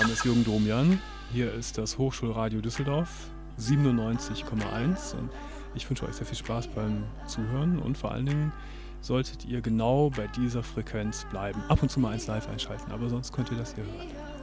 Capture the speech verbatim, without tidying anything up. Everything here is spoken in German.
Name ist Jürgen Domian. Hier ist das Hochschulradio Düsseldorf siebenundneunzig Komma eins und ich wünsche euch sehr viel Spaß beim Zuhören und vor allen Dingen solltet ihr genau bei dieser Frequenz bleiben. Ab und zu mal eins live einschalten, aber sonst könnt ihr das hier hören.